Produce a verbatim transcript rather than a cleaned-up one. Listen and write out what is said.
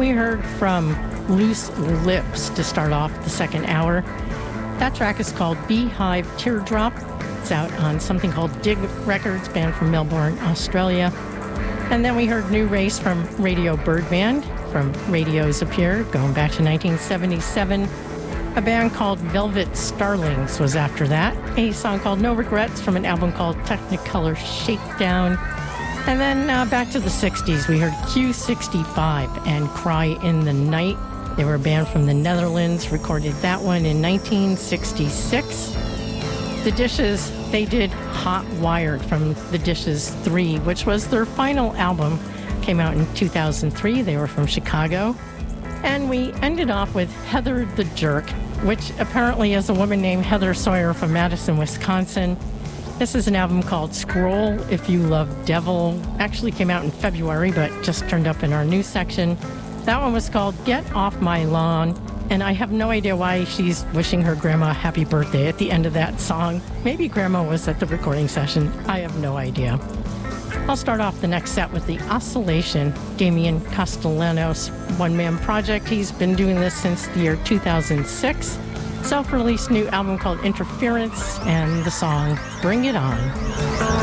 we heard from Loose Lips to start off the second hour. That track is called Beehive Teardrop. It's out on something called Dig Records, band from Melbourne, Australia. And then we heard New Race from Radio Bird Band, from Radios Appear, going back to nineteen seventy-seven. A band called Velvet Starlings was after that. A song called No Regrets from an album called Technicolor Shakedown. And then uh, back to the sixties, we heard Q sixty-five and Cry in the Night. They were a band from the Netherlands, recorded that one in nineteen sixty-six. The Dishes, they did Hot Wired from The Dishes three, which was their final album. Came out in two thousand three. They were from Chicago. And we ended off with Heather the Jerk, which apparently is a woman named Heather Sawyer from Madison, Wisconsin. This is an album called Scroll If You Love Devil. Actually came out in February, but just turned up in our news section. That one was called Get Off My Lawn. And I have no idea why she's wishing her grandma happy birthday at the end of that song. Maybe grandma was at the recording session. I have no idea. I'll start off the next set with The Oscillation, Damian Castellanos' one-man project. He's been doing this since the year two thousand six. Self-released new album called Interference, and the song Bring It On.